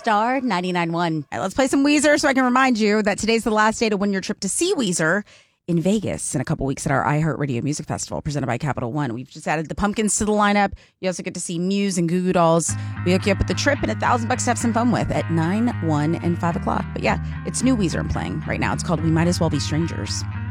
Star 99.1. All right, let's play some Weezer so I can remind you that today's the last day to win your trip to see Weezer in Vegas in a couple weeks at our iHeartRadio Music Festival presented by Capital One. We've just added the Pumpkins to the lineup. You also get to see Muse and Goo Goo Dolls. We hook you up with the trip and $1,000 to have some fun with at 9, 1, and 5 o'clock. But yeah, it's new Weezer I'm playing right now. It's called We Might As Well Be Strangers.